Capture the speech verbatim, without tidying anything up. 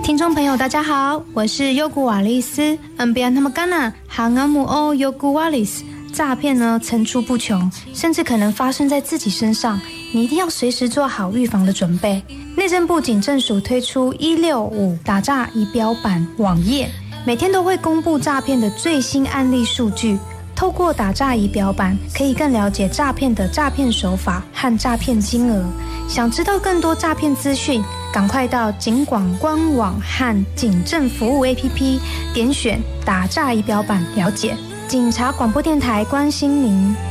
听众朋友大家好，我是优古瓦丽斯。嗯，别他们干呐，行阿姆欧优古瓦丽斯。诈骗呢层出不穷，甚至可能发生在自己身上，你一定要随时做好预防的准备。内政部警政署推出一六五打诈仪表板网页，每天都会公布诈骗的最新案例数据。透过打诈仪表板，可以更了解诈骗的诈骗手法和诈骗金额。想知道更多诈骗资讯，赶快到警广官网和警政服务 A P P 点选打诈仪表板了解。警察广播电台关心您。